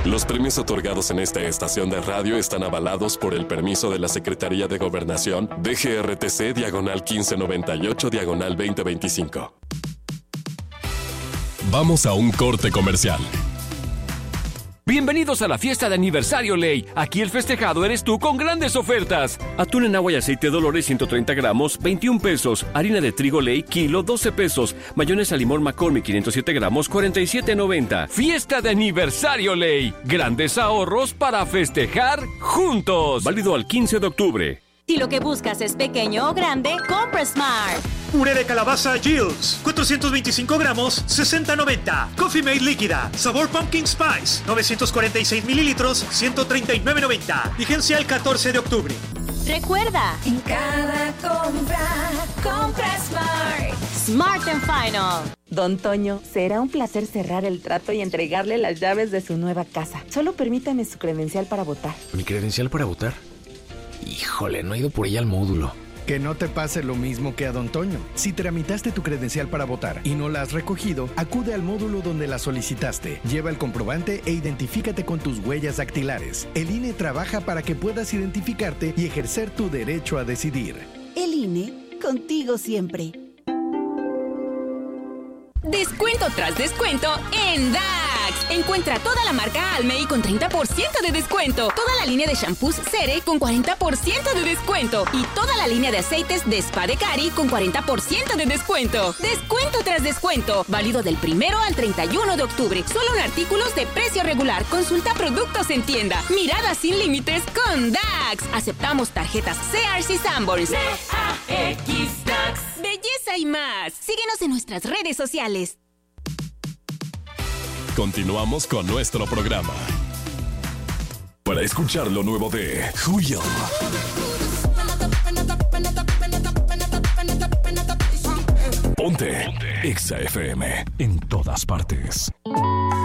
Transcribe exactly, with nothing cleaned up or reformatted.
Los premios otorgados en esta estación de radio están avalados por el permiso de la Secretaría de Gobernación D G R T C diagonal quince noventa y ocho diagonal veinte veinticinco. Vamos a un corte comercial. Bienvenidos a la fiesta de aniversario Ley. Aquí el festejado eres tú con grandes ofertas. Atún en agua y aceite Dolores ciento treinta gramos, veintiún pesos. Harina de trigo Ley, kilo, doce pesos. Mayonesa limón McCormick, quinientos siete gramos, cuarenta y siete noventa. Fiesta de aniversario Ley. Grandes ahorros para festejar juntos. Válido al quince de octubre. Si lo que buscas es pequeño o grande, compra Smart. Puré de calabaza Gills, cuatrocientos veinticinco gramos, sesenta noventa. Coffee Mate líquida, sabor Pumpkin Spice, novecientos cuarenta y seis mililitros, ciento treinta y nueve noventa. Vigencia el catorce de octubre. Recuerda, en cada compra, compra Smart. Smart and Final. Don Toño, será un placer cerrar el trato y entregarle las llaves de su nueva casa. Solo permítame su credencial para votar. ¿Mi credencial para votar? Híjole, no he ido por ella al módulo. Que no te pase lo mismo que a Don Toño. Si tramitaste tu credencial para votar y no la has recogido, acude al módulo donde la solicitaste. Lleva el comprobante e identifícate con tus huellas dactilares. El I N E trabaja para que puedas identificarte y ejercer tu derecho a decidir. El I N E, contigo siempre. Descuento tras descuento en D A X. Encuentra toda la marca Almay con treinta por ciento de descuento. Toda la línea de shampoos Cere con cuarenta por ciento de descuento. Y toda la línea de aceites de Spa de Cari con cuarenta por ciento de descuento. Descuento tras descuento. Válido del primero al treinta y uno de octubre. Solo en artículos de precio regular. Consulta productos en tienda. Mirada sin límites con D A X. Aceptamos tarjetas Sears y Sanborns. D A X D A X. Belleza y más. Síguenos en nuestras redes sociales. Continuamos con nuestro programa. Para escuchar lo nuevo de Huyo. Ponte Exa F M en todas partes.